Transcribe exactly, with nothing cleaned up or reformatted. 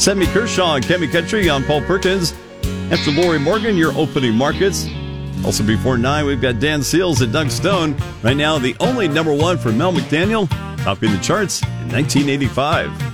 Sammy Kershaw and Kemi Country on Paul Perkins. After Lori Morgan, your opening markets. Also before nine, we've got Dan Seals and Doug Stone. Right now, the only number one for Mel McDaniel, topping the charts in nineteen eighty-five.